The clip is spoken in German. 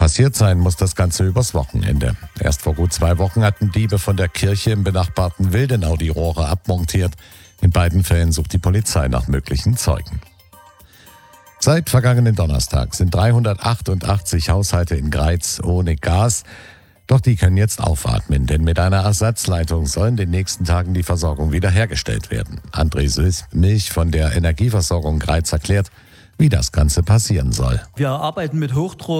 Passiert sein muss das Ganze übers Wochenende. Erst vor gut 2 Wochen hatten Diebe von der Kirche im benachbarten Wildenau die Rohre abmontiert. In beiden Fällen sucht die Polizei nach möglichen Zeugen. Seit vergangenen Donnerstag sind 388 Haushalte in Greiz ohne Gas. Doch die können jetzt aufatmen, denn mit einer Ersatzleitung soll in den nächsten Tagen die Versorgung wiederhergestellt werden. André Milch von der Energieversorgung Greiz erklärt, wie das Ganze passieren soll. Wir arbeiten mit Hochdruck